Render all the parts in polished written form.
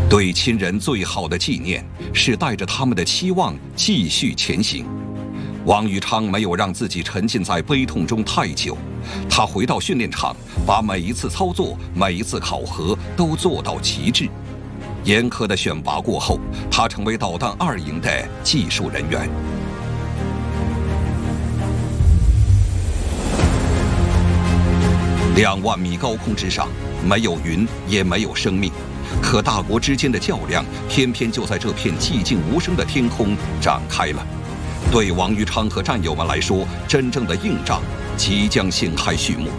对亲人最好的纪念是带着他们的期望继续前行。王宇昌没有让自己沉浸在悲痛中太久，他回到训练场，把每一次操作、每一次考核都做到极致。严苛的选拔过后，他成为导弹2营的技术人员。2万米高空之上，没有云，也没有生命。可大国之间的较量，偏偏就在这片寂静无声的天空展开了。对王宇昌和战友们来说，真正的硬仗即将掀开序幕。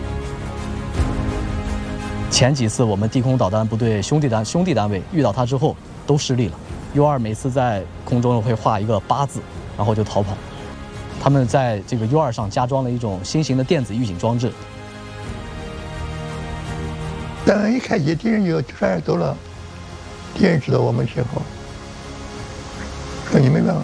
前几次我们地空导弹部队兄弟单位遇到它之后都失利了。U2每次在空中会画一个8字，然后就逃跑。他们在这个 U2上加装了一种新型的电子预警装置。 弹一开机，敌人就全是走了。敌人知道我们信号，说你没办法。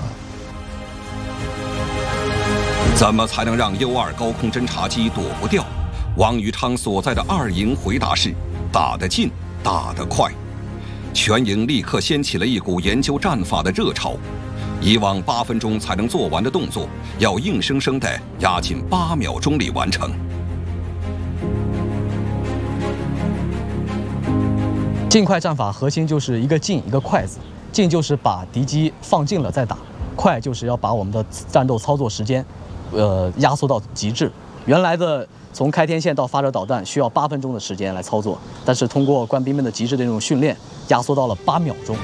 怎么才能让 U2高空侦察机躲不掉？王宇昌所在的2营回答是：打得近，打得快。全营立刻掀起了一股研究战法的热潮。以往8分钟才能做完的动作，要硬生生地压进8秒钟里完成。 近快战法核心就是一个近一个快字。近就是把敌机放近了再打，快就是要把我们的战斗操作时间，压缩到极致。原来的从开天线到发射导弹需要8分钟的时间来操作，但是通过官兵们的极致的这种训练，压缩到了8秒钟。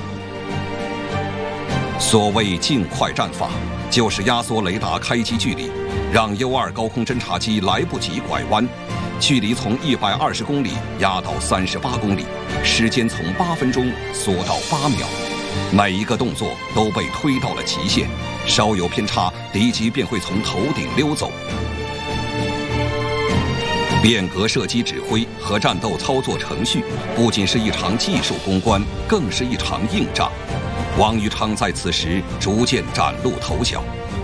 所谓近快战法，就是压缩雷达开机距离，让 U2高空侦察机来不及拐弯，距离从120公里压到38公里，时间从8分钟缩到8秒。每一个动作都被推到了极限，稍有偏差，敌机便会从头顶溜走。变革射击指挥和战斗操作程序，不仅是一场技术攻关，更是一场硬仗。王宇昌在此时逐渐崭露头角。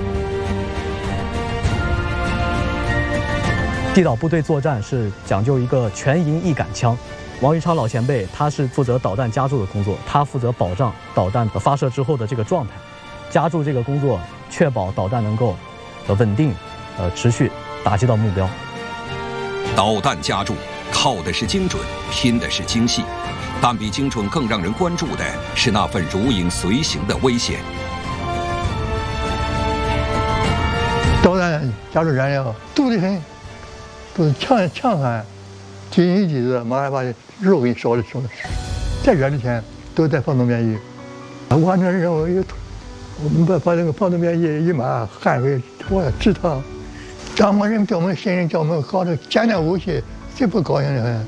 地导部队作战是讲究一个全营一杆枪。王宇昌老前辈他是负责导弹加注的工作，他负责保障导弹发射之后的这个状态。加注这个工作，确保导弹能够稳定持续打击到目标。 导弹加注靠的是精准，拼的是精细，但比精准更让人关注的是那份如影随形的危险。 导弹加注燃料堵得很，都强悍，进一机子马上把肉给你烧的烧的，再热之前都带防毒面衣。完成任务我们把那个防毒面衣一抹，汗水我直淌。张某人叫我们新人叫我们搞这简单武器，谁不高兴的很？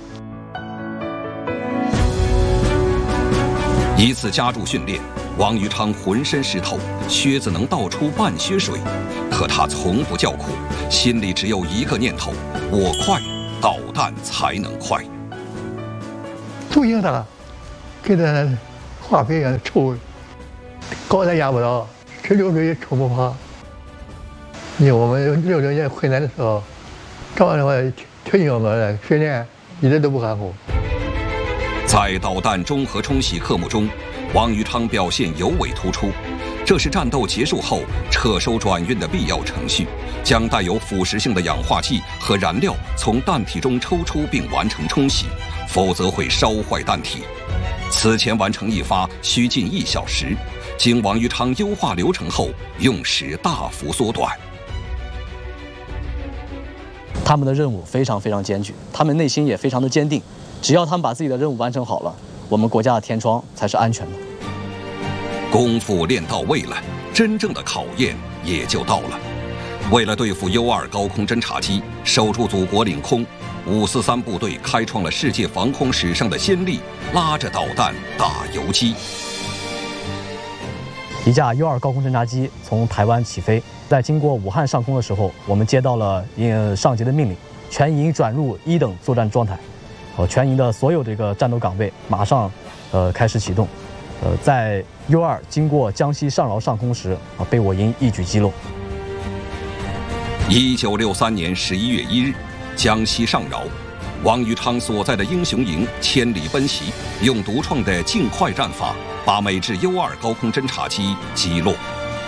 一次加注训练，王宇昌浑身湿透，靴子能倒出半靴水，可他从不叫苦，心里只有一个念头：我快，导弹才能快。 毒性大，跟那化肥一样臭，高咱压不到，吃流水也抽不垮。我们60年回来的时候，照样的话推进我们的训练一点都不含糊。 在导弹中和冲洗科目中，王宇昌表现尤为突出。这是战斗结束后撤收转运的必要程序，将带有腐蚀性的氧化剂和燃料从弹体中抽出并完成冲洗，否则会烧坏弹体。此前完成一发需近1小时，经王宇昌优化流程后，用时大幅缩短。 他们的任务非常艰巨，他们内心也非常的坚定。只要他们把自己的任务完成好了，我们国家的天窗才是安全的。 功夫练到位了，真正的考验也就到了。为了对付 U2高空侦察机，守住祖国领空，543部队开创了世界防空史上的先例，拉着导弹打游击。 一架U2高空侦察机从台湾起飞，在经过武汉上空的时候，我们接到了上级的命令，全营转入1等作战状态。全营的所有这个战斗岗位马上开始启动。在 U2经过江西上饶上空时，被我营一举击落。 1963年11月1日，江西上饶王宇昌所在的英雄营千里奔袭，用独创的劲快战法把美制 U-2高空侦察机击落。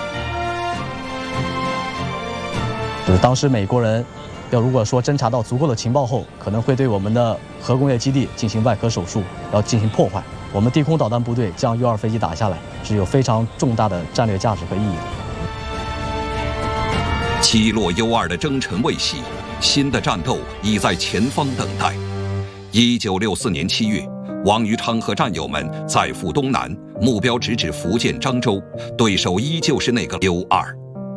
当时美国人如果说侦察到足够的情报后，可能会对我们的核工业基地进行外科手术，要进行破坏。我们地空导弹部队将 U-2飞机打下来，是有非常重大的战略价值和意义的。 击落 U-2的征程未息，新的战斗已在前方等待。1964年7月，王宇昌和战友们再赴东南，目标直指福建漳州，对手依旧是那个 U-2。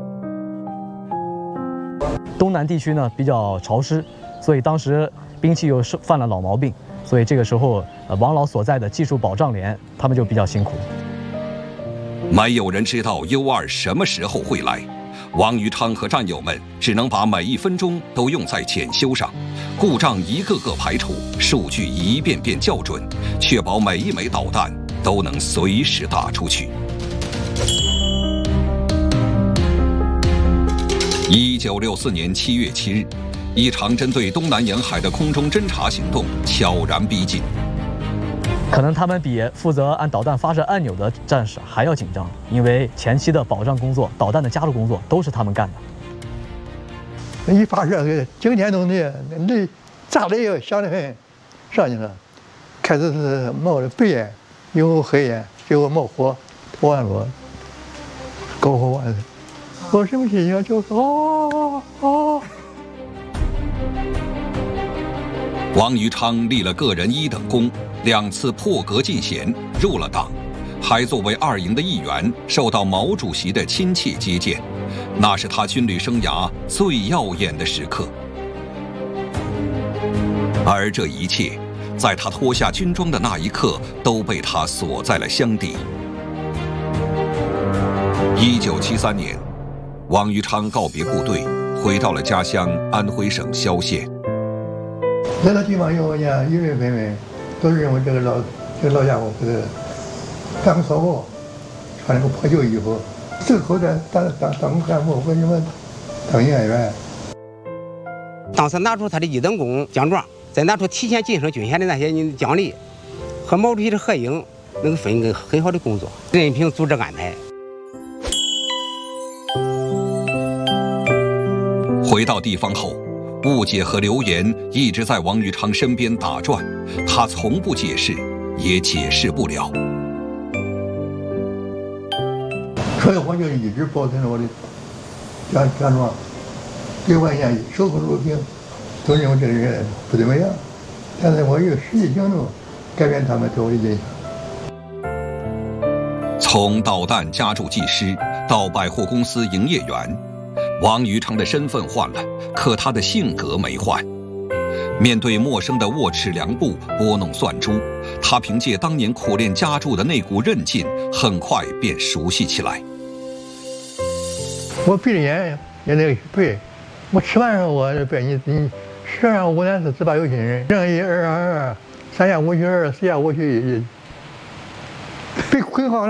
东南地区呢比较潮湿，所以当时兵器又犯了老毛病，所以这个时候王老所在的技术保障连他们就比较辛苦。 没有人知道 U-2什么时候会来，王宇昌和战友们只能把每1分钟都用在检修上，故障一个个排除，数据一遍遍校准，确保每一枚导弹都能随时打出去。1964年7月7日，一场针对东南沿海的空中侦察行动悄然逼近。 可能他们比负责按导弹发射按钮的战士还要紧张，因为前期的保障工作、导弹的加入工作都是他们干的。 一发射，惊天动地，那炸雷响得很，上去了。开始是冒着白烟，有黑烟，最后冒火，头完了，高火完了。我什么心情？就是王宇昌立了个人1等功，2次破格进衔，入了党，还作为2营的一员，受到毛主席的亲切接见，那是他军旅生涯最耀眼的时刻。而这一切，在他脱下军装的那一刻，都被他锁在了箱底。1973年。王宇昌告别部队，回到了家乡安徽省萧县。 来到地方以后呢，议论纷纷，都是认为这个老家伙干个骚货，穿了个破旧衣服，这口子当干部，为什么当演员？ 当时拿出他的1等功奖状，再拿出提前晋升军衔的那些奖励，和毛主席的合影，能分一个很好的工作，任凭组织安排。 回到地方后，误解和流言一直在王宇昌身边打转，他从不解释，也解释不了。 所以我就一直保存着我的奖状，对外现守口如瓶，都认为这个人不怎么样，但是我有实际行动改变他们对我的印象。 从导弹加注技师到百货公司营业员，王宇昌的身份换了，可他的性格没换。面对陌生的龌龊良部拨弄算珠，他凭借当年苦练加注的那股韧劲，很快便熟悉起来。 我闭着眼也得背，我吃饭时候我背你10让5难4自把有心人，正1 2 2 2，3下5去2，4下5去1，背很好了。